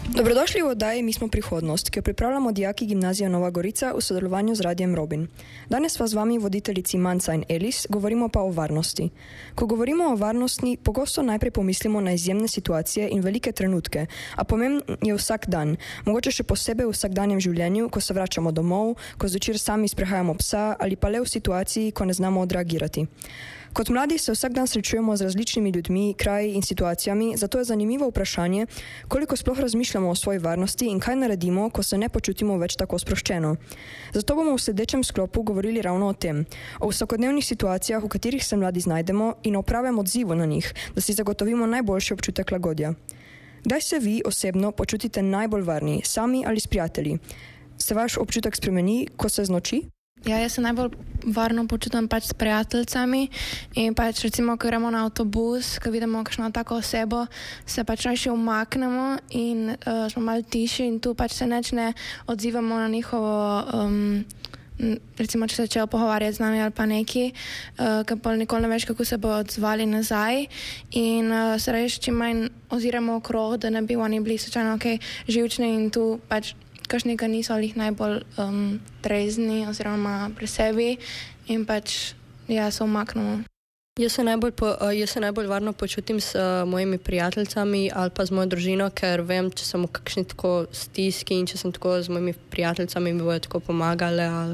Dobrodošli v oddaji Mi smo prihodnost, ki jo pripravljamo dijaki Gimnazije Nova Gorica v sodelovanju z Radiem Robin. Danes pa z vami voditeljici Manca in Elis, govorimo pa o varnosti. Ko govorimo o varnosti, pogosto najprej pomislimo na izjemne situacije in velike trenutke, a pomemben je vsak dan, mogoče še posebej v vsakdanjem življenju, ko se vračamo domov, ko zvečer sami sprehajamo psa ali pa le v situaciji, ko ne znamo odreagirati. Kot mladi se vsak dan srečujemo z različnimi ljudmi, kraji in situacijami, zato je zanimivo vprašanje, koliko sploh razmišljamo o svoji varnosti in kaj naredimo, ko se ne počutimo več tako sproščeno. Zato bomo v sledečem sklopu govorili ravno o tem, o vsakodnevnih situacijah, v katerih se mladi znajdemo in o pravem odzivu na njih, da si zagotovimo najboljši občutek lagodja. Kdaj se vi osebno počutite najbolj varni, sami ali s prijatelji? Se vaš občutek spremeni, ko se znoči? Ja, jaz se najbolj varno počutim s prijateljicami in recimo, ko gremo na avtobus, ko vidimo kakšno tako osebo, se raje umaknemo in smo malo tiši in tu se nič ne odzivamo na njihovo, recimo, če se začejo pogovarjati z nami ali pa neki, ker pa nikoli ne veš, kako se bo odzvali nazaj in se reč čim manj oziramo okrog, da ne bi oni bili slučajno živčni in tu kakšni, ki niso jih najbolj trezni oziroma pri sebi in se umaknemo. Jaz se najbolj varno počutim s mojimi prijateljicami ali pa z mojo družino, ker vem, če sem v kakšni tako stiski in če sem tako z mojimi prijateljicami, mi bojo tako pomagale ali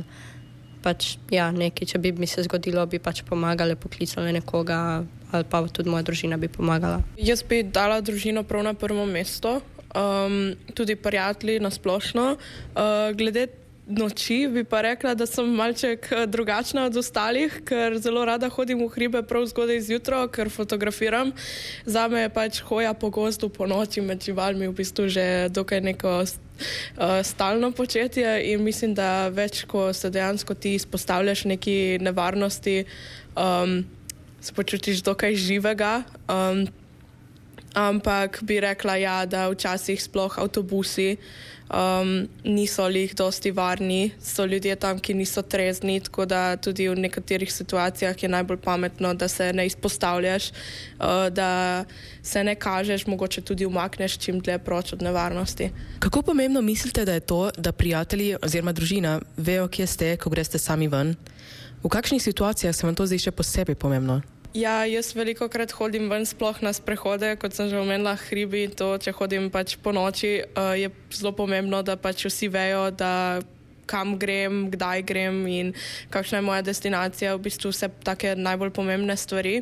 nekaj, če bi mi se zgodilo, bi pomagale, poklicale nekoga ali pa tudi moja družina bi pomagala. Jaz bi dala družino prav na prvo mesto. Tudi prijatelji na splošno. Glede noči bi pa rekla, da sem malček drugačna od ostalih, ker zelo rada hodim v hribe prav zgodaj zjutraj, ker fotografiram. Zame je hoja po gozdu po noči med živalmi v bistvu že dokaj neko stalno početje in mislim, da več, ko se dejansko ti izpostavljaš neki nevarnosti, se počutiš dokaj živega. Ampak bi rekla, da včasih sploh avtobusi niso lih dosti varni, so ljudje tam, ki niso trezni, tako da tudi v nekaterih situacijah je najbolj pametno, da se ne izpostavljaš, da se ne kažeš, mogoče tudi umakneš čim dlje proč od nevarnosti. Kako pomembno mislite, da je to, da prijatelji oziroma družina vejo, kje ste, ko greste sami ven? V kakšnih situacijah se vam to zdi še posebej pomembno? Ja, jaz velikokrat hodim ven sploh na sprehode, kot sem že omenila, hribi, to, če hodim po noči, je zelo pomembno, da vsi vejo, da kam grem, kdaj grem in kakšna je moja destinacija, v bistvu vse take najbolj pomembne stvari.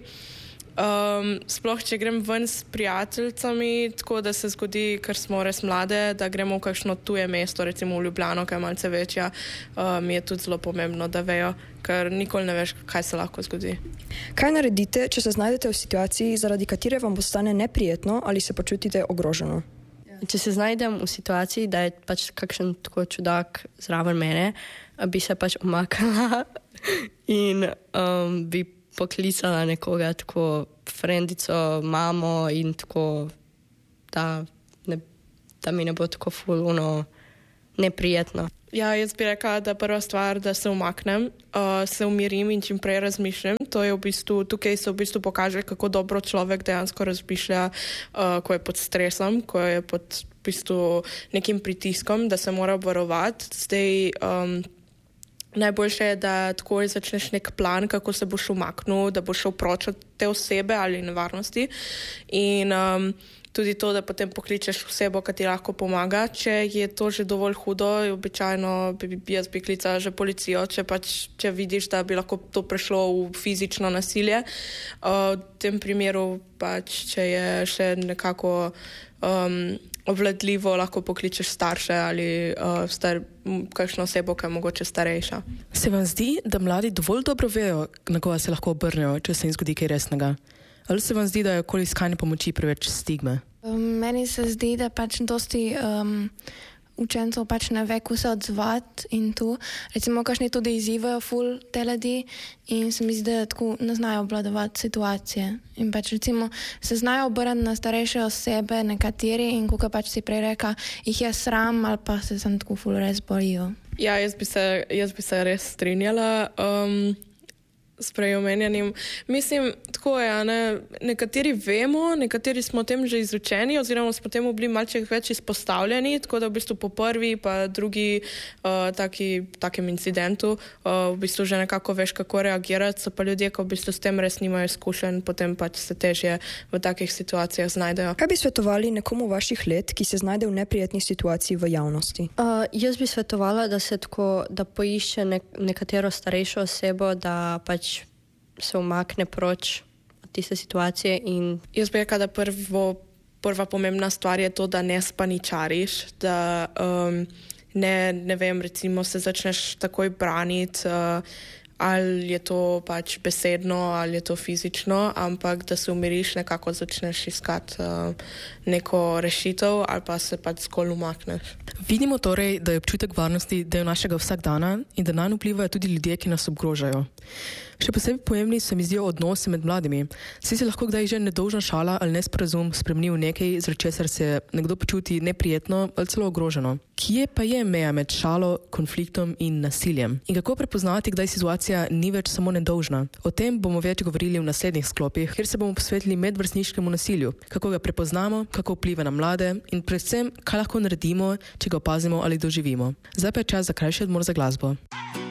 Sploh, če grem ven s prijateljicami, tako da se zgodi, ker smo res mlade, da gremo v kakšno tuje mesto, recimo v Ljubljano, ki je malce večja, mi je tudi zelo pomembno, da vejo, ker nikoli ne veš, kaj se lahko zgodi. Kaj naredite, če se znajdete v situaciji, zaradi katere vam postane neprijetno ali se počutite ogroženo? Če se znajdem v situaciji, da je kakšen tako čudak zraven mene, bi se umakala in bi poklicala nekoga, tako frendico, mamo in tako, da mi ne bo tako neprijetno. Ja, jaz bi rekla, da prva stvar, da se umaknem, se umirim in čim prej razmišljam. To je tukaj se pokaže, kako dobro človek dejansko razmišlja, ko je pod stresom, ko je pod nekim pritiskom, da se mora obvarovati. Zdaj, najboljše je, da takoj začneš nek plan, kako se boš umaknil, da boš šel proč od te osebe ali nevarnosti. In tudi to, da potem pokličeš osebo, ki ti lahko pomaga. Če je to že dovolj hudo, običajno jaz bi klicala že policijo, če vidiš, da bi lahko to prešlo v fizično nasilje. V tem primeru če je še nekako obvladljivo, lahko pokličeš starše ali kakšno osebo, ki je mogoče starejša. Se vam zdi, da mladi dovolj dobro vejo, na koga se lahko obrnejo, če se jim zgodi kaj resnega? Ali se vam zdi, da je okoli iskanja pomoči preveč stigme? Meni se zdi, da dosti učencev ne ve, kako se odzvati in tu. Recimo, kakšni tudi izzivajo ful te ljudi in se mi zdi, da tako ne znajo obvladovati situacije. In recimo se znajo obrniti na starejše osebe, nekateri, in ko si prej reka, jih je sram ali pa se tam tako ful res bojijo. Ja, jaz bi se res strinjala. s preomenjenim. Mislim, tako je, ne? Nekateri vemo, nekateri smo o tem že izučeni, oziroma smo temu bili malce več izpostavljeni, tako da v bistvu po prvi pa drugi takem incidentu v bistvu že nekako veš, kako reagirati, so pa ljudje, ko v bistvu s tem res nimajo izkušenj, potem pač se težje v takih situacijah znajdejo. Kaj bi svetovali nekomu vaših let, ki se znajde v neprijetni situaciji v javnosti? Jaz bi svetovala, da poišče nekatero starejšo osebo, da pač se umakne proč od tiste situacije. In jaz bi rekla, da prva pomembna stvar je to, da ne spaničariš, da ne vem, recimo se začneš takoj braniti, ali je to pač besedno, ali je to fizično, ampak da se umiriš, nekako začneš iskati neko rešitev ali pa se pač zgolj umakneš. Vidimo torej, da je občutek varnosti del našega vsakdana in da nanj vplivajo tudi ljudje, ki nas ogrožajo. Še posebej pomembni se mi zdijo odnosi med mladimi. Saj se lahko kdaj že nedolžna šala ali nesporazum spremeni v nekaj, zaradi česar se nekdo počuti neprijetno ali celo ogroženo. Kje pa je meja med šalo, konfliktom in nasiljem? In kako prepoznati, kdaj situacija ni več samo nedolžna? O tem bomo več govorili v naslednjih sklopih, kjer se bomo posvetili medvrstniškemu nasilju, kako ga prepoznamo, kako vpliva na mlade in predvsem, kaj lahko naredimo, če ga opazimo ali doživimo. Zdaj pa je čas za krajši odmor za glasbo.